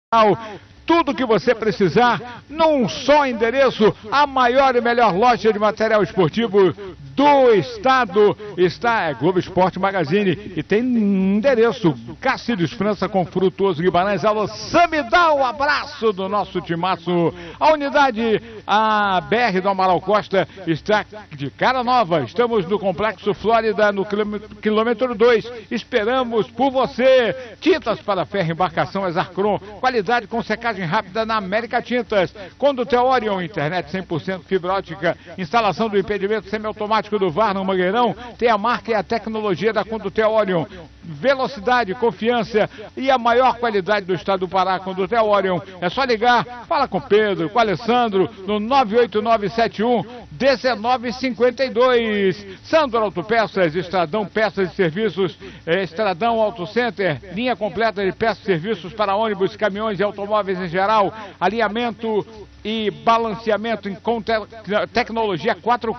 Tudo que você precisar num só endereço, a maior e melhor loja de material esportivo do estado está Globo Esporte Magazine e tem endereço Cacilhos França com Frutuoso Guimarães. Alô, Samidá, um abraço do nosso timaço. A unidade, a BR do Amaral Costa está de cara nova. Estamos no Complexo Flórida, no quilômetro 2. Esperamos por você. Tintas para ferro, embarcação Exarcron, qualidade com secagem rápida na América Tintas. Condutel Orion, internet 100% fibra ótica, instalação do impedimento semiautomático do VAR no Mangueirão, tem a marca e a tecnologia da Condutel Orion. Velocidade, confiança e a maior qualidade do estado do Pará. Condutel Orion. É só ligar, fala com o Pedro, com o Alessandro, no 98971-1952. Sandro Autopeças, Estradão Peças e Serviços, Estradão Auto Center, linha completa de peças e serviços para ônibus, caminhões e automóveis em geral, alinhamento e balanceamento com tecnologia 4